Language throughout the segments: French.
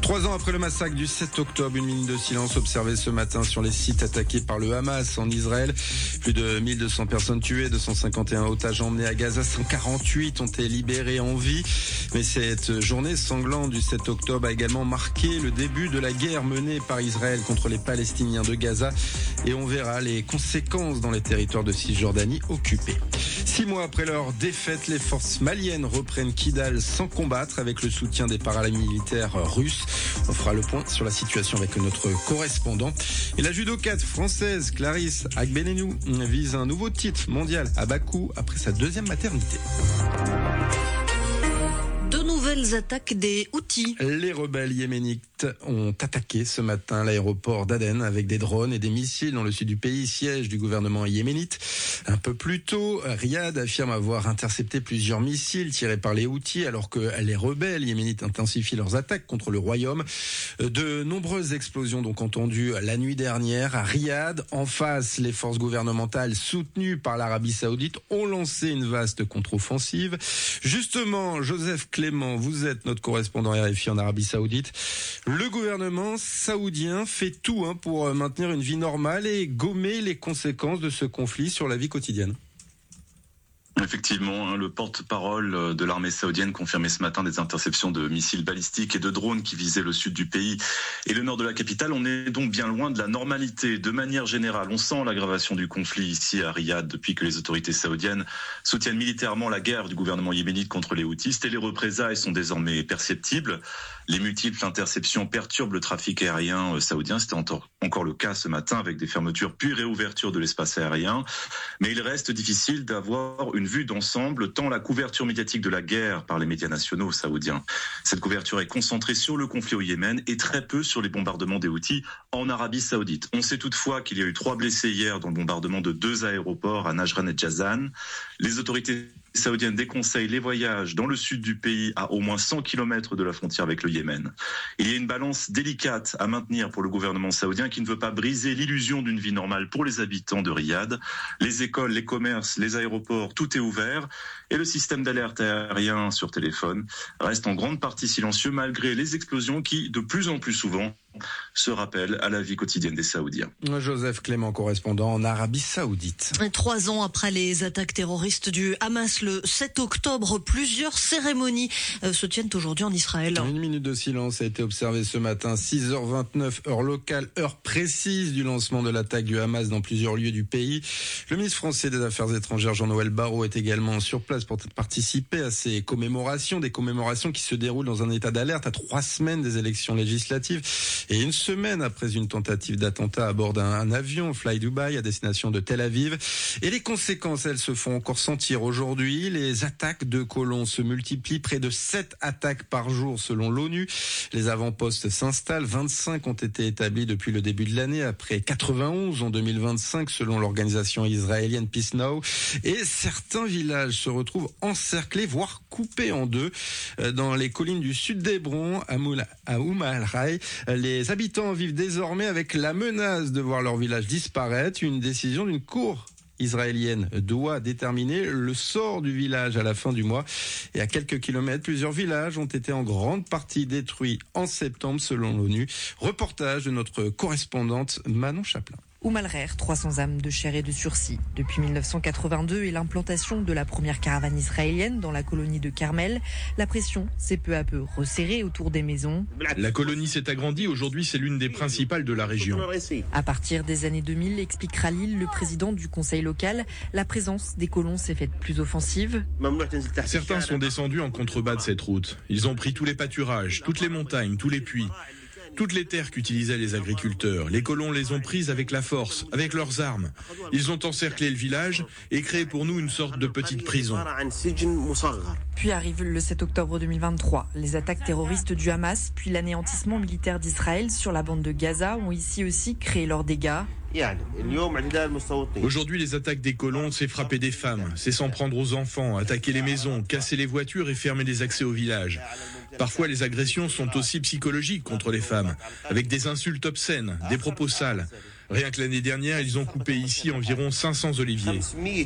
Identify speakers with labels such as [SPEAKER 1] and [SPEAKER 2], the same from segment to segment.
[SPEAKER 1] 3 ans après le massacre du 7 octobre, une minute de silence observée ce matin sur les sites attaqués par le Hamas en Israël. Plus de 1200 personnes tuées, 251 otages emmenés à Gaza, 148 ont été libérés en vie. Mais cette journée sanglante du 7 octobre a également marqué le début de la guerre menée par Israël contre les Palestiniens de Gaza. Et on verra les conséquences dans les territoires de Cisjordanie occupés. 6 mois après leur défaite, les forces maliennes reprennent Kidal sans combattre avec le soutien des paramilitaires russes. On fera le point sur la situation avec notre correspondant. Et la judokate française Clarisse Agbenenou vise un nouveau titre mondial à Bakou après sa deuxième maternité.
[SPEAKER 2] De nouvelles attaques des Houthis.
[SPEAKER 1] Les rebelles yéménites ont attaqué ce matin l'aéroport d'Aden avec des drones et des missiles dans le sud du pays, siège du gouvernement yéménite. Un peu plus tôt, Riyad affirme avoir intercepté plusieurs missiles tirés par les Houthis alors que les rebelles yéménites intensifient leurs attaques contre le royaume. De nombreuses explosions donc entendues la nuit dernière à Riyad. En face, les forces gouvernementales soutenues par l'Arabie Saoudite ont lancé une vaste contre-offensive. Justement, Joseph Clément, vous êtes notre correspondant RFI en Arabie Saoudite. Le gouvernement saoudien fait tout pour maintenir une vie normale et gommer les conséquences de ce conflit sur la vie quotidienne.
[SPEAKER 3] Effectivement, le porte-parole de l'armée saoudienne confirmait ce matin des interceptions de missiles balistiques et de drones qui visaient le sud du pays et le nord de la capitale. On est donc bien loin de la normalité. De manière générale, on sent l'aggravation du conflit ici à Riyad depuis que les autorités saoudiennes soutiennent militairement la guerre du gouvernement yéménite contre les Houthis et les représailles sont désormais perceptibles. Les multiples interceptions perturbent le trafic aérien saoudien. C'était encore le cas ce matin avec des fermetures puis réouvertures de l'espace aérien. Mais il reste difficile d'avoir une vue d'ensemble, tant la couverture médiatique de la guerre par les médias nationaux saoudiens. Cette couverture est concentrée sur le conflit au Yémen et très peu sur les bombardements des Houthis en Arabie Saoudite. On sait toutefois qu'il y a eu 3 blessés hier dans le bombardement de 2 aéroports à Najran et Jazan. Les autorités saoudiennes déconseillent les voyages dans le sud du pays à au moins 100 km de la frontière avec le Yémen. Il y a une balance délicate à maintenir pour le gouvernement saoudien qui ne veut pas briser l'illusion d'une vie normale pour les habitants de Riyad. Les écoles, les commerces, les aéroports, tout est ouvert et le système d'alerte aérien sur téléphone reste en grande partie silencieux malgré les explosions qui, de plus en plus souvent, se rappellent à la vie quotidienne des Saoudiens.
[SPEAKER 1] Joseph Clément, correspondant en Arabie Saoudite.
[SPEAKER 2] 3 ans après les attaques terroristes du Hamas le 7 octobre, plusieurs cérémonies se tiennent aujourd'hui en Israël.
[SPEAKER 1] Une minute de silence a été observée ce matin, 6h29, heure locale, heure précise du lancement de l'attaque du Hamas dans plusieurs lieux du pays. Le ministre français des Affaires étrangères, Jean-Noël Barrot, est également sur place pour participer à ces commémorations, des commémorations qui se déroulent dans un état d'alerte à 3 semaines des élections législatives. Et une semaine après une tentative d'attentat à bord d'un avion Fly Dubai à destination de Tel Aviv. Et les conséquences, elles se font encore sentir aujourd'hui. Les attaques de colons se multiplient, près de 7 attaques par jour selon l'ONU. Les avant-postes s'installent, 25 ont été établis depuis le début de l'année, après 91 en 2025 selon l'organisation israélienne Peace Now. Et certains villages se retrouvent encerclés, voire coupés en deux. Dans les collines du sud d'Hébron, à Umm-al-Ray, les habitants vivent désormais avec la menace de voir leur village disparaître. Une décision d'une cour israélienne doit déterminer le sort du village à la fin du mois. Et à quelques kilomètres, plusieurs villages ont été en grande partie détruits en septembre selon l'ONU. Reportage de notre correspondante Manon Chaplin.
[SPEAKER 4] Umm-al-Ray, 300 âmes de chair et de sursis. Depuis 1982 et l'implantation de la première caravane israélienne dans la colonie de Carmel, la pression s'est peu à peu resserrée autour des maisons.
[SPEAKER 5] La colonie s'est agrandie, aujourd'hui c'est l'une des principales de la région.
[SPEAKER 4] À partir des années 2000, explique Khalil, le président du conseil local, la présence des colons s'est faite plus offensive.
[SPEAKER 5] Certains sont descendus en contrebas de cette route. Ils ont pris tous les pâturages, toutes les montagnes, tous les puits. Toutes les terres qu'utilisaient les agriculteurs, les colons les ont prises avec la force, avec leurs armes. Ils ont encerclé le village et créé pour nous une sorte de petite prison.
[SPEAKER 4] Puis arrive le 7 octobre 2023. Les attaques terroristes du Hamas, puis l'anéantissement militaire d'Israël sur la bande de Gaza ont ici aussi créé leurs dégâts.
[SPEAKER 5] Aujourd'hui, les attaques des colons, c'est frapper des femmes, c'est s'en prendre aux enfants, attaquer les maisons, casser les voitures et fermer les accès au village. Parfois, les agressions sont aussi psychologiques contre les femmes, avec des insultes obscènes, des propos sales. Rien que l'année dernière, ils ont coupé ici environ 500 oliviers.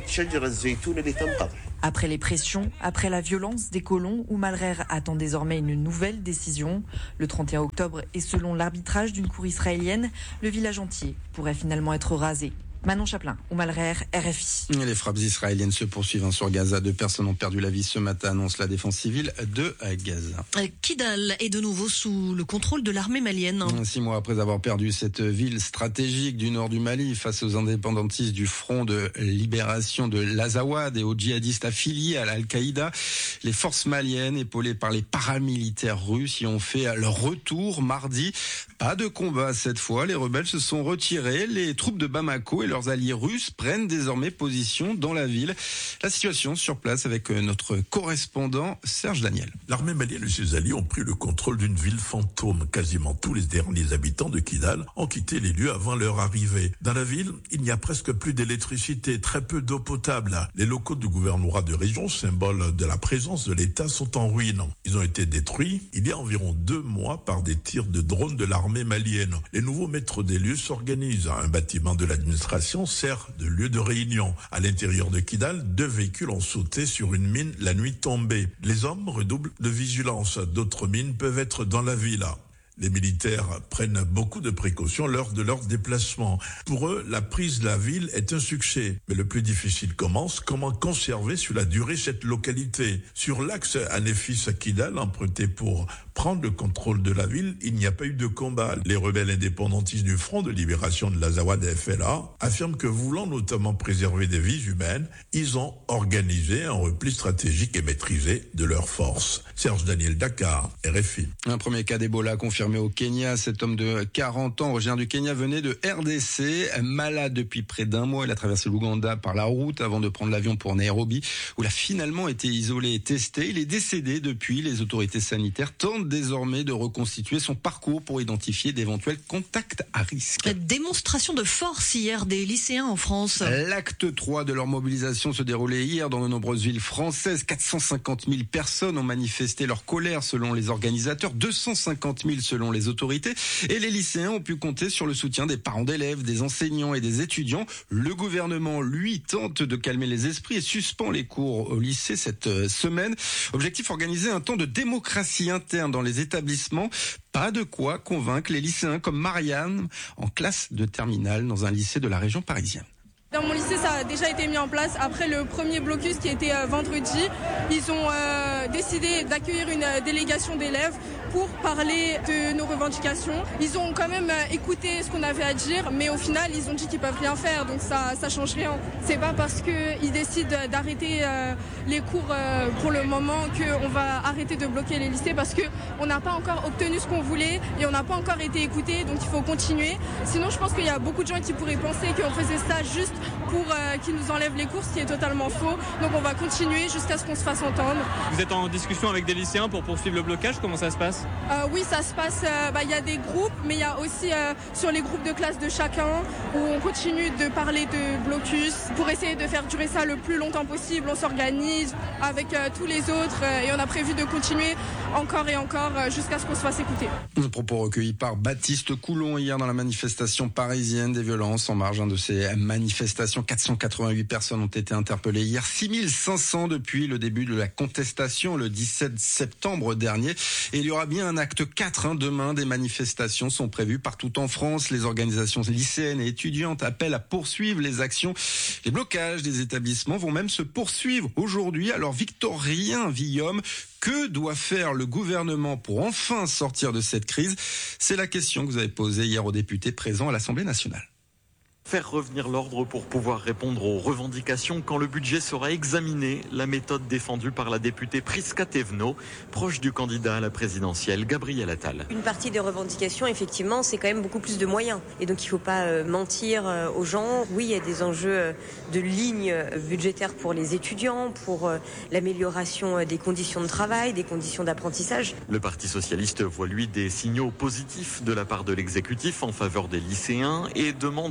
[SPEAKER 4] Après les pressions, après la violence des colons, Oumalrer attend désormais une nouvelle décision. Le 31 octobre, et selon l'arbitrage d'une cour israélienne, le village entier pourrait finalement être rasé. Manon Chaplin, Oumalrer, RFI.
[SPEAKER 1] Les frappes israéliennes se poursuivent sur Gaza. 2 personnes ont perdu la vie ce matin, annonce la défense civile de Gaza.
[SPEAKER 2] Kidal est de nouveau sous le contrôle de l'armée malienne.
[SPEAKER 1] 6 mois après avoir perdu cette ville stratégique du nord du Mali face aux indépendantistes du Front de libération de l'Azawad et aux djihadistes affiliés à l'Al-Qaïda, les forces maliennes, épaulées par les paramilitaires russes, y ont fait leur retour mardi. Pas de combat cette fois, les rebelles se sont retirés. Les troupes de Bamako et leurs alliés russes prennent désormais position dans la ville. La situation sur place avec notre correspondant Serge Daniel.
[SPEAKER 6] L'armée malienne et ses alliés ont pris le contrôle d'une ville fantôme. Quasiment tous les derniers habitants de Kidal ont quitté les lieux avant leur arrivée. Dans la ville, il n'y a presque plus d'électricité, très peu d'eau potable. Les locaux du gouvernorat de région, symbole de la présence de l'État, sont en ruine. Ils ont été détruits il y a environ 2 mois par des tirs de drones de l'armée malienne. Les nouveaux maîtres des lieux s'organisent. Un bâtiment de l'administration sert de lieu de réunion. À l'intérieur de Kidal, 2 véhicules ont sauté sur une mine la nuit tombée. Les hommes redoublent de vigilance. D'autres mines peuvent être dans la ville. Les militaires prennent beaucoup de précautions lors de leur déplacement. Pour eux, la prise de la ville est un succès. Mais le plus difficile commence. Comment conserver sur la durée cette localité? Sur l'axe Anéfis-Kidal, emprunté pour prendre le contrôle de la ville, il n'y a pas eu de combat. Les rebelles indépendantistes du Front de libération de l'Azawad FLA affirment que, voulant notamment préserver des vies humaines, ils ont organisé un repli stratégique et maîtrisé de leurs forces. Serge Daniel, Dakar, RFI.
[SPEAKER 1] Un premier cas d'Ebola confirmé au Kenya. Cet homme de 40 ans, originaire du Kenya, venait de RDC. Malade depuis près d'1 mois, il a traversé l'Ouganda par la route avant de prendre l'avion pour Nairobi, où il a finalement été isolé et testé. Il est décédé depuis. Les autorités sanitaires tentent désormais de reconstituer son parcours pour identifier d'éventuels contacts à risque.
[SPEAKER 2] Démonstration de force hier des lycéens en France.
[SPEAKER 1] L'acte 3 de leur mobilisation se déroulait hier dans de nombreuses villes françaises. 450 000 personnes ont manifesté leur colère selon les organisateurs, 250 000 selon les autorités. Et les lycéens ont pu compter sur le soutien des parents d'élèves, des enseignants et des étudiants. Le gouvernement, lui, tente de calmer les esprits et suspend les cours au lycée cette semaine. Objectif, organiser un temps de démocratie interne dans les établissements. Pas de quoi convaincre les lycéens comme Marianne en classe de terminale dans un lycée de la région parisienne.
[SPEAKER 7] Dans mon lycée, ça a déjà été mis en place. Après le premier blocus qui était vendredi, ils ont décidé d'accueillir une délégation d'élèves pour parler de nos revendications. Ils ont quand même écouté ce qu'on avait à dire, mais au final, ils ont dit qu'ils peuvent rien faire, donc ça change rien. C'est pas parce qu'ils décident d'arrêter les cours pour le moment qu'on va arrêter de bloquer les lycées, parce qu'on n'a pas encore obtenu ce qu'on voulait et on n'a pas encore été écouté, donc il faut continuer. Sinon, je pense qu'il y a beaucoup de gens qui pourraient penser qu'on faisait ça juste pour qu'ils nous enlèvent les cours, ce qui est totalement faux. Donc on va continuer jusqu'à ce qu'on se fasse entendre.
[SPEAKER 8] Vous êtes en discussion avec des lycéens pour poursuivre le blocage? Comment ça se passe?
[SPEAKER 7] Oui, ça se passe. Il y a des groupes, mais il y a aussi sur les groupes de classe de chacun où on continue de parler de blocus pour essayer de faire durer ça le plus longtemps possible. On s'organise avec tous les autres et on a prévu de continuer encore et encore jusqu'à ce qu'on se fasse écouter.
[SPEAKER 1] Un propos recueilli par Baptiste Coulon hier dans la manifestation parisienne des violences en marge de ces manifestations. 488 personnes ont été interpellées hier, 6500 depuis le début de la contestation le 17 septembre dernier. Et il y aura bien un acte 4 demain. Des manifestations sont prévues partout en France. Les organisations lycéennes et étudiantes appellent à poursuivre les actions. Les blocages des établissements vont même se poursuivre aujourd'hui. Alors Victorien Villaume, que doit faire le gouvernement pour enfin sortir de cette crise? C'est la question que vous avez posée hier aux députés présents à l'Assemblée nationale.
[SPEAKER 9] Faire revenir l'ordre pour pouvoir répondre aux revendications quand le budget sera examiné. La méthode défendue par la députée Prisca Thévenot, proche du candidat à la présidentielle, Gabriel Attal.
[SPEAKER 10] Une partie des revendications, effectivement, c'est quand même beaucoup plus de moyens. Et donc il ne faut pas mentir aux gens. Oui, il y a des enjeux de lignes budgétaires pour les étudiants, pour l'amélioration des conditions de travail, des conditions d'apprentissage.
[SPEAKER 9] Le Parti socialiste voit, lui, des signaux positifs de la part de l'exécutif en faveur des lycéens et demande un plan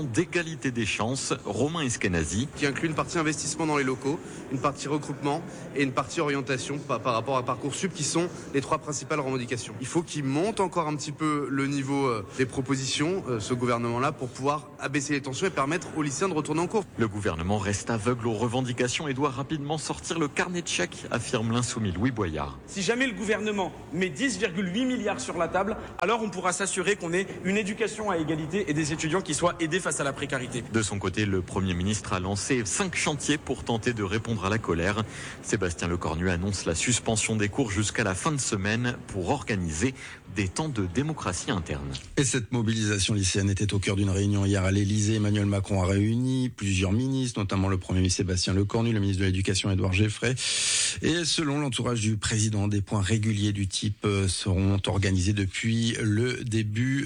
[SPEAKER 9] d'égalité des chances. Romain Eskenazi.
[SPEAKER 11] Qui inclut une partie investissement dans les locaux, une partie recrutement et une partie orientation par rapport à Parcoursup, qui sont les 3 principales revendications. Il faut qu'il monte encore un petit peu le niveau des propositions, ce gouvernement-là, pour pouvoir abaisser les tensions et permettre aux lycéens de retourner en cours.
[SPEAKER 9] Le gouvernement reste aveugle aux revendications et doit rapidement sortir le carnet de chèques, affirme l'insoumis Louis Boyard.
[SPEAKER 12] Si jamais le gouvernement met 10,8 milliards sur la table, alors on pourra s'assurer qu'on ait une éducation à égalité et des étudiants qui soient aidés face à la précarité.
[SPEAKER 9] De son côté, le Premier ministre a lancé 5 chantiers pour tenter de répondre à la colère. Sébastien Lecornu annonce la suspension des cours jusqu'à la fin de semaine pour organiser des temps de démocratie interne.
[SPEAKER 1] Et cette mobilisation lycéenne était au cœur d'une réunion hier à l'Elysée. Emmanuel Macron a réuni plusieurs ministres, notamment le Premier ministre Sébastien Lecornu, le ministre de l'Éducation Édouard Geffray. Et selon l'entourage du président, des points réguliers du type sont organisés depuis le début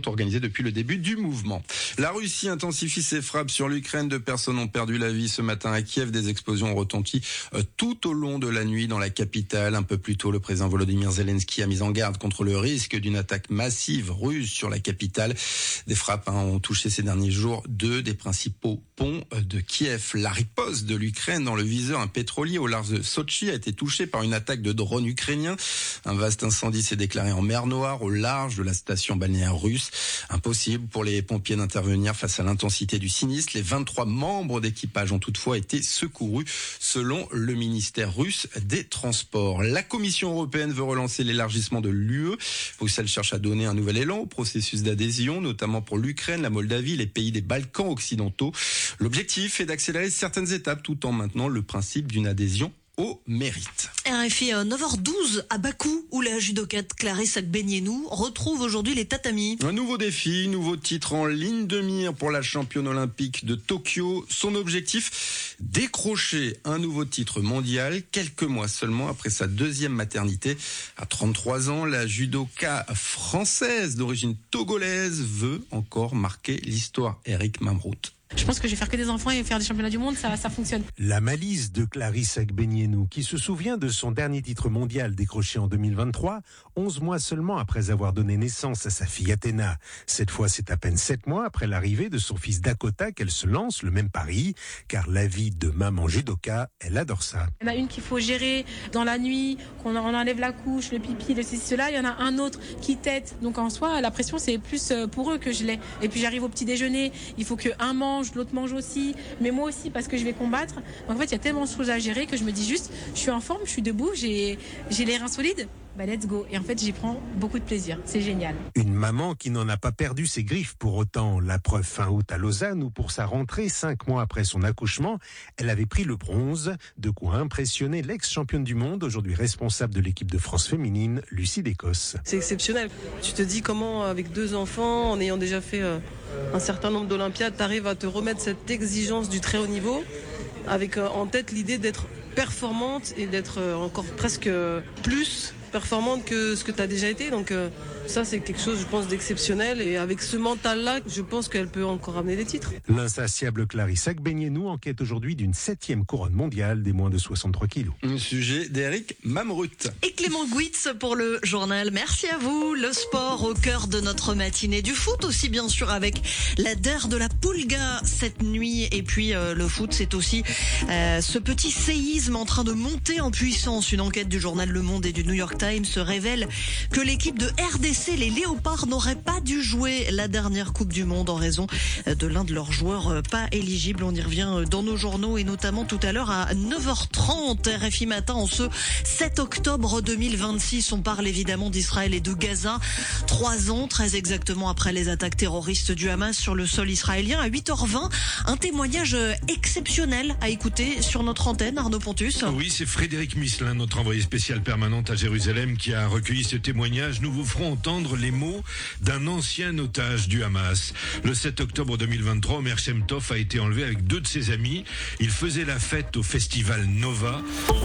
[SPEAKER 1] du mouvement. La Russie intensifie ses frappes sur l'Ukraine. 2 personnes ont perdu la vie ce matin à Kiev. Des explosions ont retenti tout au long de la nuit dans la capitale. Un peu plus tôt, le président Volodymyr Zelensky a mis en garde contre le risque d'une attaque massive russe sur la capitale. Des frappes ont touché ces derniers jours 2 des principaux ponts de Kiev. La riposte de l'Ukraine dans le viseur, un pétrolier au large de Sochi a été touché par une attaque de drones ukrainiens. Un vaste incendie s'est déclaré en mer Noire au large de la station balnéaire russe. Impossible pour les pompiers d'intervenir face à l'intensité du sinistre. Les 23 membres d'équipage ont toutefois été secourus selon le ministère russe des Transports. La Commission européenne veut relancer l'élargissement de l'UE. Bruxelles cherche à donner un nouvel élan au processus d'adhésion, notamment pour l'Ukraine, la Moldavie, les pays des Balkans occidentaux. L'objectif est d'accélérer certaines étapes tout en maintenant le principe d'une adhésion au mérite.
[SPEAKER 2] RFI 9h12 à Bakou, où la judokate Clarisse Agbenienou retrouve aujourd'hui les tatamis.
[SPEAKER 1] Un nouveau défi, nouveau titre en ligne de mire pour la championne olympique de Tokyo. Son objectif, décrocher un nouveau titre mondial quelques mois seulement après sa 2e maternité. À 33 ans, la judoka française d'origine togolaise veut encore marquer l'histoire. Eric Mamrout.
[SPEAKER 13] Je pense que je vais faire que des enfants et faire des championnats du monde, ça fonctionne.
[SPEAKER 14] La malice de Clarisse Agbenienou, qui se souvient de son dernier titre mondial décroché en 2023, 11 mois seulement après avoir donné naissance à sa fille Athéna. Cette fois, c'est à peine 7 mois après l'arrivée de son fils Dakota qu'elle se lance le même pari, car la vie de maman judoka, elle adore ça.
[SPEAKER 13] Il y en a une qu'il faut gérer dans la nuit, qu'on enlève la couche, le pipi, le ceci, cela. Il y en a un autre qui tète. Donc en soi, la pression, c'est plus pour eux que je l'ai. Et puis j'arrive au petit déjeuner, il faut qu'un mange, l'autre mange aussi, mais moi aussi parce que je vais combattre. Donc en fait, il y a tellement de choses à gérer que je me dis juste, je suis en forme, je suis debout, j'ai les reins solides. Bah let's go. Et en fait, j'y prends beaucoup de plaisir. C'est génial.
[SPEAKER 14] Une maman qui n'en a pas perdu ses griffes pour autant. La preuve fin août à Lausanne, où pour sa rentrée, 5 mois après son accouchement, elle avait pris le bronze. De quoi impressionner l'ex-championne du monde, aujourd'hui responsable de l'équipe de France féminine, Lucie d'Écosse.
[SPEAKER 15] C'est exceptionnel. Tu te dis comment, avec 2 enfants, en ayant déjà fait un certain nombre d'Olympiades, t'arrives à te remettre cette exigence du très haut niveau, avec en tête l'idée d'être performante et d'être encore presque plus performante que ce que tu as déjà été. Donc ça, c'est quelque chose, je pense, d'exceptionnel. Et avec ce mental-là, je pense qu'elle peut encore amener des titres.
[SPEAKER 14] L'insatiable Clarisse Agbenienou enquête aujourd'hui d'une 7e couronne mondiale des moins de 63 kilos.
[SPEAKER 1] Un sujet d'Eric Mamrout.
[SPEAKER 2] Et Clément Guitz pour le journal. Merci à vous. Le sport au cœur de notre matinée. Du foot aussi, bien sûr, avec la DER de la Pulga cette nuit. Et puis le foot, c'est aussi ce petit séisme en train de monter en puissance. Une enquête du journal Le Monde et du New York Times révèle que l'équipe de RDC, les Léopards, n'auraient pas dû jouer la dernière Coupe du Monde en raison de l'un de leurs joueurs pas éligibles. On y revient dans nos journaux et notamment tout à l'heure à 9h30 RFI Matin en ce 7 octobre 2026. On parle évidemment d'Israël et de Gaza. 3 ans, très exactement après les attaques terroristes du Hamas sur le sol israélien. À 8h20, un témoignage exceptionnel à écouter sur notre antenne. Arnaud Pontus.
[SPEAKER 16] Oui, c'est Frédéric Misselin, notre envoyé spécial permanent à Jérusalem, qui a recueilli ce témoignage. Nous vous ferons entendre les mots d'un ancien otage du Hamas. Le 7 octobre 2023, Omer Shem Tov a été enlevé avec 2 de ses amis. Il faisait la fête au festival Nova.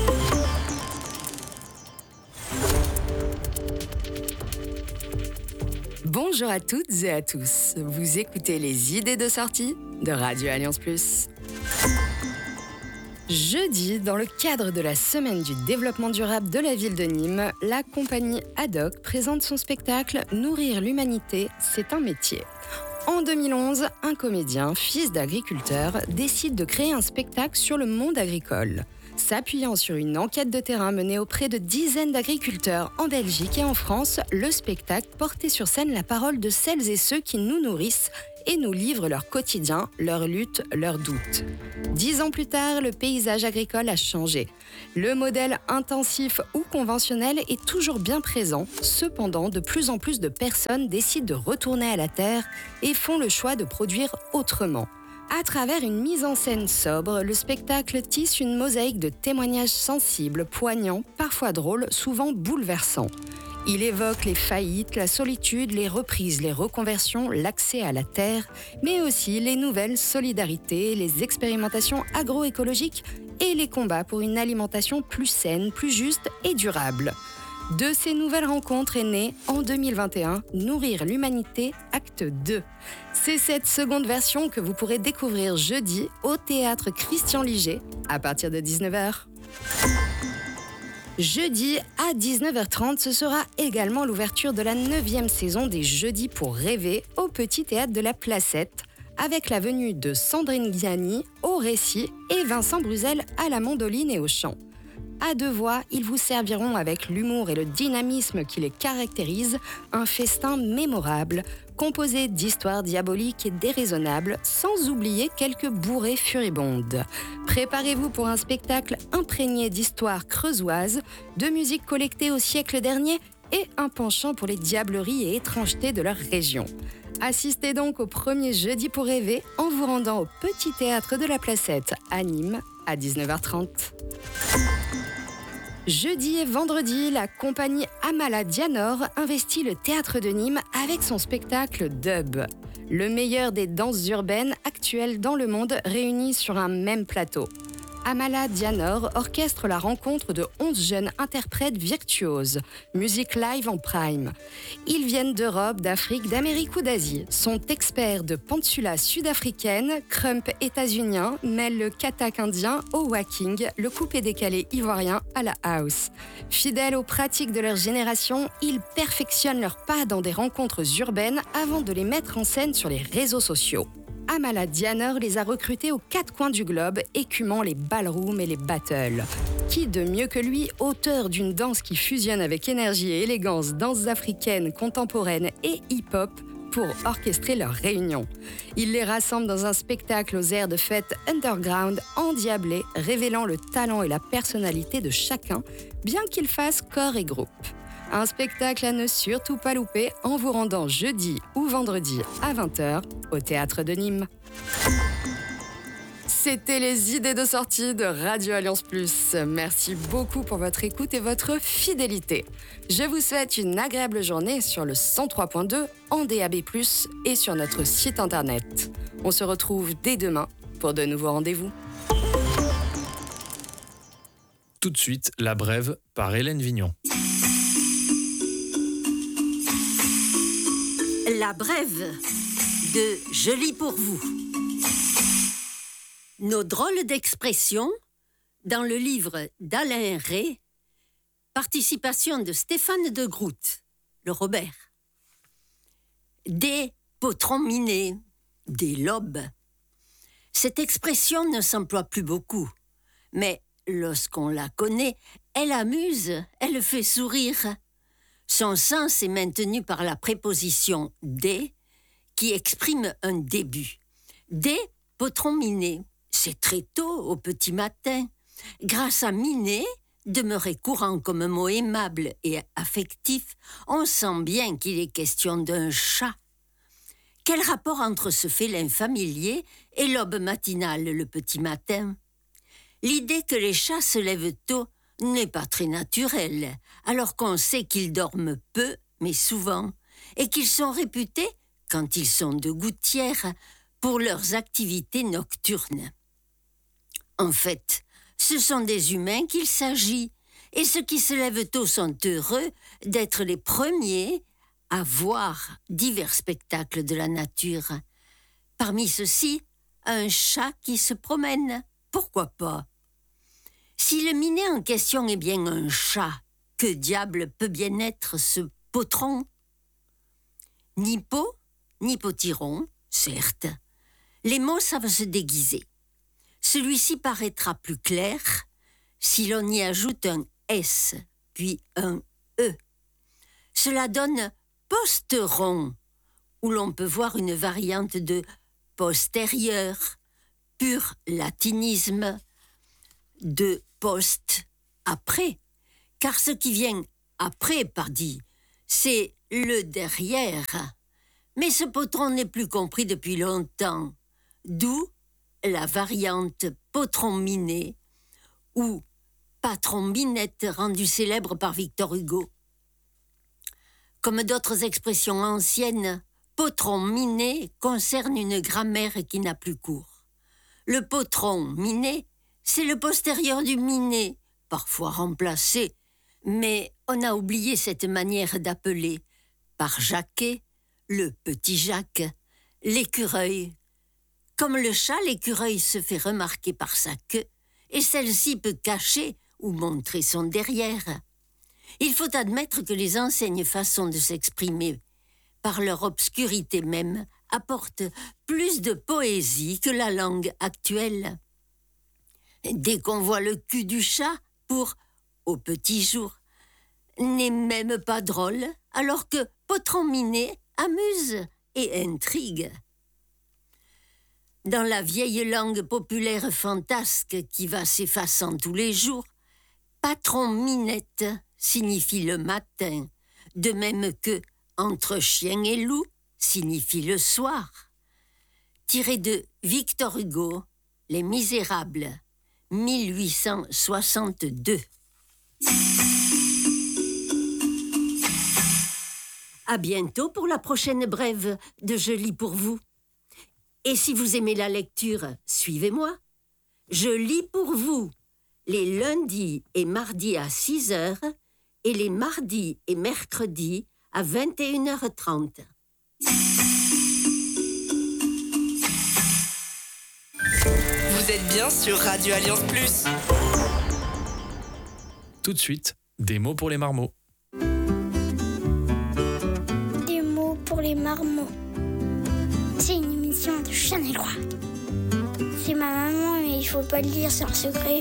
[SPEAKER 17] Bonjour à toutes et à tous. Vous écoutez les idées de sortie de Radio Alliance Plus. Jeudi, dans le cadre de la Semaine du développement durable de la ville de Nîmes, la compagnie Haddock présente son spectacle « Nourrir l'humanité, c'est un métier ». En 2011, un comédien, fils d'agriculteur, décide de créer un spectacle sur le monde agricole. S'appuyant sur une enquête de terrain menée auprès de dizaines d'agriculteurs en Belgique et en France, le spectacle portait sur scène la parole de celles et ceux qui nous nourrissent et nous livrent leur quotidien, leurs luttes, leurs doutes. 10 ans plus tard, le paysage agricole a changé. Le modèle intensif ou conventionnel est toujours bien présent. Cependant, de plus en plus de personnes décident de retourner à la terre et font le choix de produire autrement. À travers une mise en scène sobre, le spectacle tisse une mosaïque de témoignages sensibles, poignants, parfois drôles, souvent bouleversants. Il évoque les faillites, la solitude, les reprises, les reconversions, l'accès à la terre, mais aussi les nouvelles solidarités, les expérimentations agroécologiques et les combats pour une alimentation plus saine, plus juste et durable. De ces nouvelles rencontres est né, en 2021, Nourrir l'humanité, acte 2. C'est cette seconde version que vous pourrez découvrir jeudi au théâtre Christian Liger à partir de 19h. Jeudi à 19h30, ce sera également l'ouverture de la 9e saison des Jeudis pour rêver au Petit Théâtre de la Placette, avec la venue de Sandrine Ghiani au récit et Vincent Bruzel à la mandoline et au chant. À 2 voix, ils vous serviront avec l'humour et le dynamisme qui les caractérisent un festin mémorable, composé d'histoires diaboliques et déraisonnables, sans oublier quelques bourrées furibondes. Préparez-vous pour un spectacle imprégné d'histoires creusoises, de musique collectée au siècle dernier et un penchant pour les diableries et étrangetés de leur région. Assistez donc au premier Jeudi pour rêver en vous rendant au Petit Théâtre de la Placette à Nîmes à 19h30. Jeudi et vendredi, la compagnie Amala Dianor investit le théâtre de Nîmes avec son spectacle Dub. Le meilleur des danses urbaines actuelles dans le monde réunies sur un même plateau. Amala Dianor orchestre la rencontre de 11 jeunes interprètes virtuoses, musique live en prime. Ils viennent d'Europe, d'Afrique, d'Amérique ou d'Asie, sont experts de pantsula sud-africaine, crump états-unien, mêlent le katak indien au whacking, le coupé-décalé ivoirien à la house. Fidèles aux pratiques de leur génération, ils perfectionnent leurs pas dans des rencontres urbaines avant de les mettre en scène sur les réseaux sociaux. Amala Dianor les a recrutés aux 4 coins du globe, écumant les ballrooms et les battles. Qui de mieux que lui, auteur d'une danse qui fusionne avec énergie et élégance, danses africaines, contemporaines et hip-hop, pour orchestrer leurs réunions. Il les rassemble dans un spectacle aux airs de fête underground endiablé, révélant le talent et la personnalité de chacun, bien qu'ils fassent corps et groupe. Un spectacle à ne surtout pas louper en vous rendant jeudi ou vendredi à 20h au Théâtre de Nîmes. C'était les idées de sortie de Radio Alliance Plus. Merci beaucoup pour votre écoute et votre fidélité. Je vous souhaite une agréable journée sur le 103.2 en DAB+, et sur notre site internet. On se retrouve dès demain pour de nouveaux rendez-vous.
[SPEAKER 18] Tout de suite, La Brève par Hélène Vignon.
[SPEAKER 19] La Brève de Je lis pour vous. Nos drôles d'expressions dans le livre d'Alain Rey, participation de Stéphane de Groot, le Robert. Des potrons minés, des lobes. Cette expression ne s'emploie plus beaucoup, mais lorsqu'on la connaît, elle amuse, elle fait sourire. Son sens est maintenu par la préposition « des » qui exprime un début. Des potrons minés, c'est très tôt, au petit matin. Grâce à miné, demeuré courant comme un mot aimable et affectif, on sent bien qu'il est question d'un chat. Quel rapport entre ce félin familier et l'aube matinale le petit matin ? L'idée que les chats se lèvent tôt n'est pas très naturelle, alors qu'on sait qu'ils dorment peu, mais souvent, et qu'ils sont réputés, quand ils sont de gouttière, pour leurs activités nocturnes. En fait, ce sont des humains qu'il s'agit, et ceux qui se lèvent tôt sont heureux d'être les premiers à voir divers spectacles de la nature. Parmi ceux-ci, un chat qui se promène, pourquoi pas ? Si le miné en question est bien un chat, que diable peut bien être ce potron ? Ni pot, ni potiron, certes. Les mots savent se déguiser. Celui-ci paraîtra plus clair si l'on y ajoute un S, puis un E. Cela donne posteron, où l'on peut voir une variante de postérieur, pur latinisme, de post, après, car ce qui vient après, pardi, c'est le derrière. Mais ce potron n'est plus compris depuis longtemps, d'où la variante potron miné ou patron minette rendue célèbre par Victor Hugo. Comme d'autres expressions anciennes, potron miné concerne une grammaire qui n'a plus cours. Le potron miné, c'est le postérieur du miné, parfois remplacé, mais on a oublié cette manière d'appeler par Jacquet, le petit Jacques, l'écureuil. Comme le chat, l'écureuil se fait remarquer par sa queue, et celle-ci peut cacher ou montrer son derrière. Il faut admettre que les anciennes façons de s'exprimer, par leur obscurité même, apportent plus de poésie que la langue actuelle. Dès qu'on voit le cul du chat pour « au petit jour », n'est même pas drôle, alors que potron miné amuse et intrigue. Dans la vieille langue populaire fantasque qui va s'effaçant tous les jours, patron minette signifie le matin, de même que entre chien et loup signifie le soir. Tiré de Victor Hugo, Les Misérables, 1862. À bientôt pour la prochaine brève de Je lis pour vous. Et si vous aimez la lecture, suivez-moi. Je lis pour vous les lundis et mardis à 6h et les mardis et mercredis à 21h30.
[SPEAKER 20] Vous êtes bien sur Radio Alliance Plus.
[SPEAKER 18] Tout de suite, des mots pour les marmots.
[SPEAKER 21] Des mots pour les marmots. C'est une émission de Chanel Roy. C'est ma maman, mais il faut pas le dire, c'est un secret.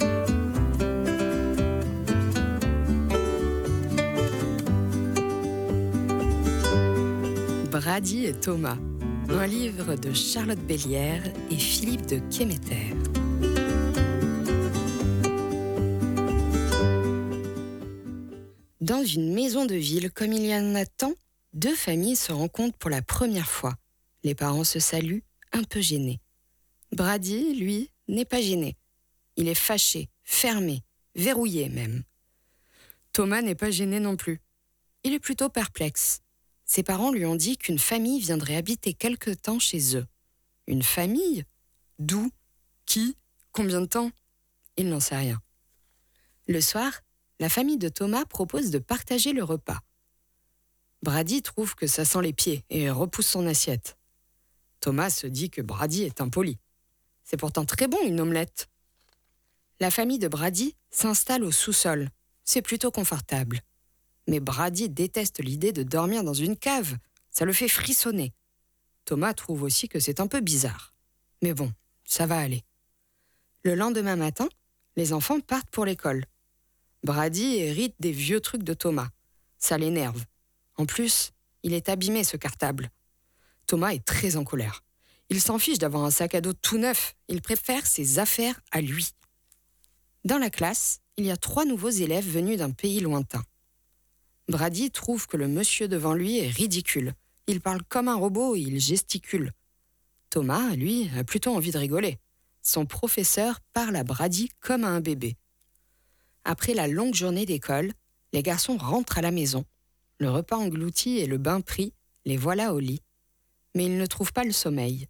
[SPEAKER 22] Brady et Thomas, un livre de Charlotte Bellière et Philippe de Quéméter. Dans une maison de ville comme il y en a tant, deux familles se rencontrent pour la première fois. Les parents se saluent, un peu gênés. Brady, lui, n'est pas gêné. Il est fâché, fermé, verrouillé même. Thomas n'est pas gêné non plus. Il est plutôt perplexe. Ses parents lui ont dit qu'une famille viendrait habiter quelque temps chez eux. Une famille ? D'où ? Qui ? Combien de temps ? Il n'en sait rien. Le soir, la famille de Thomas propose de partager le repas. Brady trouve que ça sent les pieds et repousse son assiette. Thomas se dit que Brady est impoli. C'est pourtant très bon une omelette. La famille de Brady s'installe au sous-sol. C'est plutôt confortable. Mais Brady déteste l'idée de dormir dans une cave. Ça le fait frissonner. Thomas trouve aussi que c'est un peu bizarre. Mais bon, ça va aller. Le lendemain matin, les enfants partent pour l'école. Brady hérite des vieux trucs de Thomas. Ça l'énerve. En plus, il est abîmé ce cartable. Thomas est très en colère. Il s'en fiche d'avoir un sac à dos tout neuf. Il préfère ses affaires à lui. Dans la classe, il y a 3 nouveaux élèves venus d'un pays lointain. Brady trouve que le monsieur devant lui est ridicule. Il parle comme un robot et il gesticule. Thomas, lui, a plutôt envie de rigoler. Son professeur parle à Brady comme à un bébé. Après la longue journée d'école, les garçons rentrent à la maison. Le repas englouti et le bain pris, les voilà au lit. Mais ils ne trouvent pas le sommeil.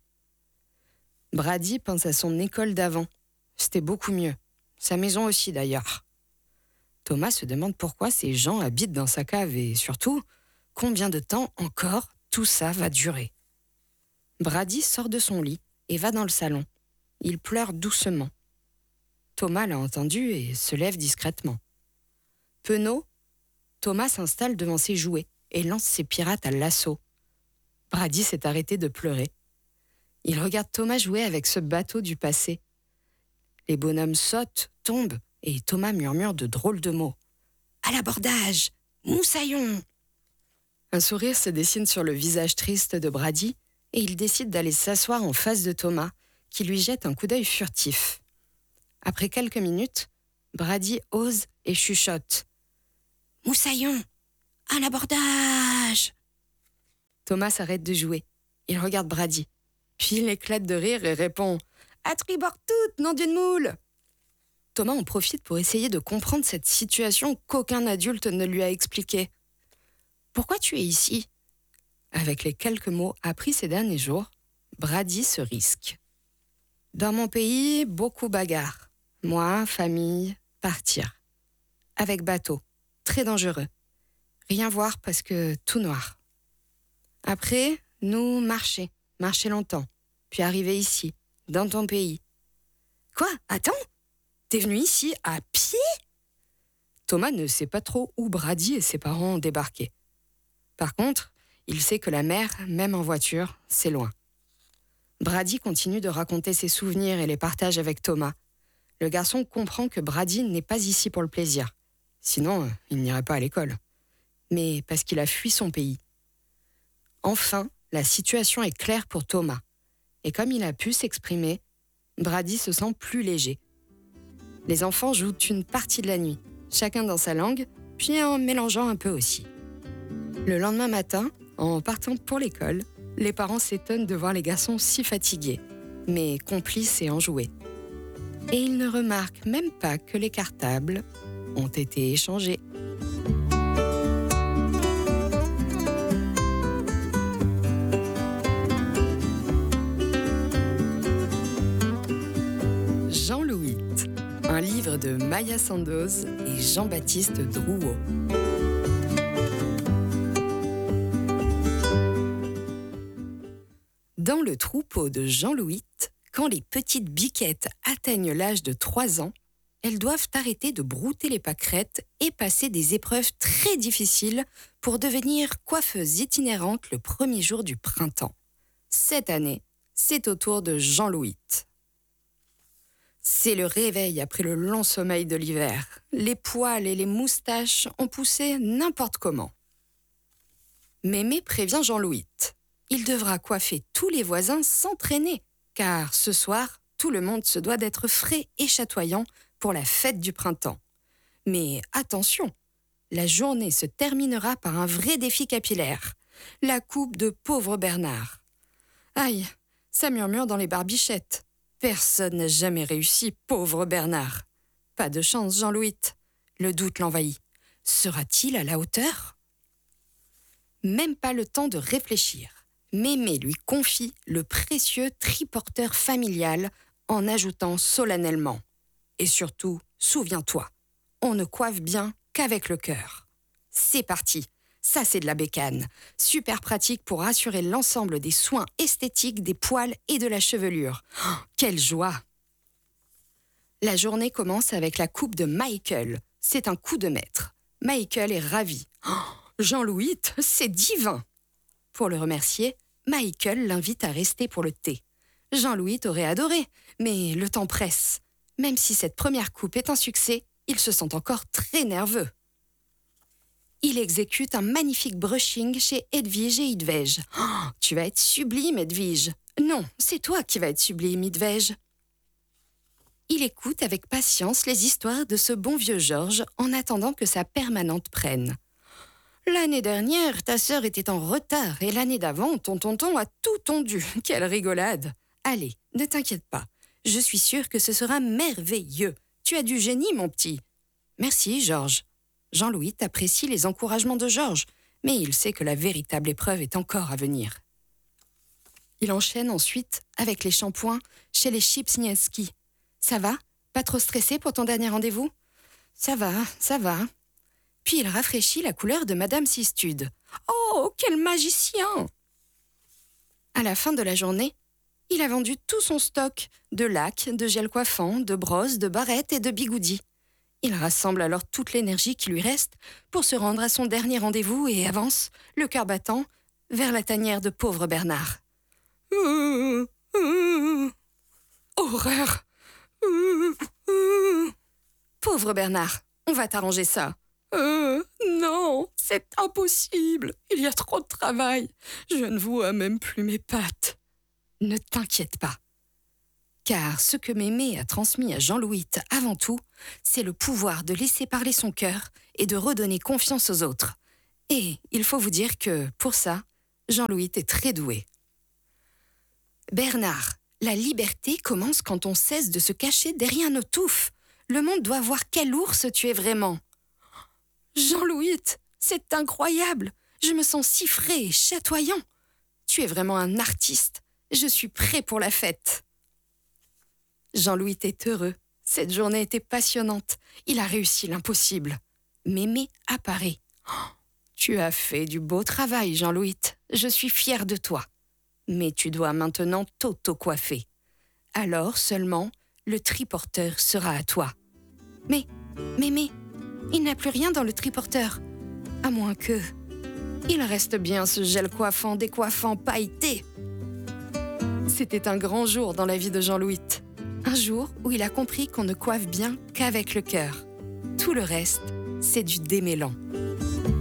[SPEAKER 22] Brady pense à son école d'avant. C'était beaucoup mieux. Sa maison aussi, d'ailleurs. Thomas se demande pourquoi ces gens habitent dans sa cave et surtout, combien de temps encore tout ça va durer. Brady sort de son lit et va dans le salon. Il pleure doucement. Thomas l'a entendu et se lève discrètement. Penaud, Thomas s'installe devant ses jouets et lance ses pirates à l'assaut. Brady s'est arrêté de pleurer. Il regarde Thomas jouer avec ce bateau du passé. Les bonhommes sautent, tombent, et Thomas murmure de drôles de mots. « À l'abordage! Moussaillon !» Un sourire se dessine sur le visage triste de Brady, et il décide d'aller s'asseoir en face de Thomas, qui lui jette un coup d'œil furtif. Après quelques minutes, Brady ose et chuchote. « Moussaillon! À l'abordage !» Thomas s'arrête de jouer. Il regarde Brady. Puis il éclate de rire et répond « À tribord toute, nom d'une moule !» Thomas en profite pour essayer de comprendre cette situation qu'aucun adulte ne lui a expliquée. « Pourquoi tu es ici ?» Avec les quelques mots appris ces derniers jours, Brady se risque. « Dans mon pays, beaucoup bagarre. Moi, famille, partir. Avec bateau, très dangereux. Rien voir parce que tout noir. Après, nous marcher longtemps, puis arriver ici, dans ton pays. »« Quoi ? Attends ? T'es venu ici à pied ?» Thomas ne sait pas trop où Brady et ses parents ont débarqué. Par contre, il sait que la mer, même en voiture, c'est loin. Brady continue de raconter ses souvenirs et les partage avec Thomas. Le garçon comprend que Brady n'est pas ici pour le plaisir. Sinon, il n'irait pas à l'école. Mais parce qu'il a fui son pays. Enfin, la situation est claire pour Thomas. Et comme il a pu s'exprimer, Brady se sent plus léger. Les enfants jouent une partie de la nuit, chacun dans sa langue, puis en mélangeant un peu aussi. Le lendemain matin, en partant pour l'école, les parents s'étonnent de voir les garçons si fatigués, mais complices et enjoués. Et ils ne remarquent même pas que les cartables ont été échangés. Jean-Louis, un livre de Maya Sandoz et Jean-Baptiste Drouot. Dans le troupeau de Jean-Louis, quand les petites biquettes atteignent l'âge de 3 ans, elles doivent arrêter de brouter les pâquerettes et passer des épreuves très difficiles pour devenir coiffeuses itinérantes le premier jour du printemps. Cette année, c'est au tour de Jean-Louis. C'est le réveil après le long sommeil de l'hiver. Les poils et les moustaches ont poussé n'importe comment. Mémé prévient Jean-Louis. Il devra coiffer tous les voisins sans traîner, car ce soir, tout le monde se doit d'être frais et chatoyant pour la fête du printemps. Mais attention, la journée se terminera par un vrai défi capillaire, la coupe de pauvre Bernard. Aïe, ça murmure dans les barbichettes. Personne n'a jamais réussi, pauvre Bernard. Pas de chance, Jean-Louis. Le doute l'envahit. Sera-t-il à la hauteur ? Même pas le temps de réfléchir. Mémé lui confie le précieux triporteur familial en ajoutant solennellement « Et surtout, souviens-toi, on ne coiffe bien qu'avec le cœur. » C'est parti, ça c'est de la bécane. Super pratique pour assurer l'ensemble des soins esthétiques des poils et de la chevelure. Oh, quelle joie! La journée commence avec la coupe de Michael. C'est un coup de maître. Michael est ravi. Oh, Jean-Louis, c'est divin! Pour le remercier, Michael l'invite à rester pour le thé. Jean-Louis aurait adoré, mais le temps presse. Même si cette première coupe est un succès, il se sent encore très nerveux. Il exécute un magnifique brushing chez Edwige et Idvège. Oh, tu vas être sublime, Edwige. Non, c'est toi qui vas être sublime, Idvège. Il écoute avec patience les histoires de ce bon vieux Georges en attendant que sa permanente prenne. L'année dernière, ta sœur était en retard et l'année d'avant, ton tonton a tout tondu. Quelle rigolade! Allez, ne t'inquiète pas. Je suis sûre que ce sera merveilleux. Tu as du génie, mon petit. Merci, Georges. Jean-Louis apprécie les encouragements de Georges, mais il sait que la véritable épreuve est encore à venir. Il enchaîne ensuite avec les shampoings chez les Chipsniewski. Ça va? Pas trop stressé pour ton dernier rendez-vous? Ça va, ça va. Puis il rafraîchit la couleur de Madame Sistude. Oh, quel magicien! À la fin de la journée, il a vendu tout son stock de lacs, de gel coiffant, de brosses, de barrettes et de bigoudis. Il rassemble alors toute l'énergie qui lui reste pour se rendre à son dernier rendez-vous et avance, le cœur battant, vers la tanière de pauvre Bernard. horreur. Pauvre Bernard, on va t'arranger ça. Non, c'est impossible. Il y a trop de travail. Je ne vois même plus mes pattes. Ne t'inquiète pas. Car ce que Mémé a transmis à Jean-Louis avant tout, c'est le pouvoir de laisser parler son cœur et de redonner confiance aux autres. Et il faut vous dire que, pour ça, Jean-Louis est très doué. Bernard, la liberté commence quand on cesse de se cacher derrière nos touffes. Le monde doit voir quel ours tu es vraiment. Jean-Louis, c'est incroyable. Je me sens si frais et chatoyant. Tu es vraiment un artiste. Je suis prêt pour la fête. Jean-Louis est heureux. Cette journée était passionnante. Il a réussi l'impossible. Mémé apparaît. Tu as fait du beau travail, Jean-Louis. Je suis fière de toi. Mais tu dois maintenant t'auto-coiffer. Alors seulement, le triporteur sera à toi. Mais, Mémé, il n'y a plus rien dans le triporteur. À moins que... Il reste bien ce gel coiffant, décoiffant, pailleté. C'était un grand jour dans la vie de Jean-Louis. Un jour où il a compris qu'on ne coiffe bien qu'avec le cœur. Tout le reste, c'est du démêlant.